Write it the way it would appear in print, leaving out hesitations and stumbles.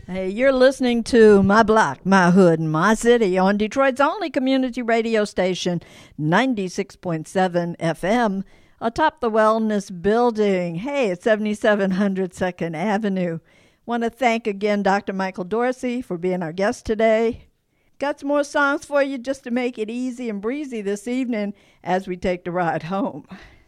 Hey, you're listening to My Block, My Hood, and My City on Detroit's only community radio station, 96.7 FM, atop the Wellness Building. Hey, it's 7700 2nd Avenue. Want to thank again Dr. Michael Dorsey for being our guest today. Got some more songs for you just to make it easy and breezy this evening as we take the ride home.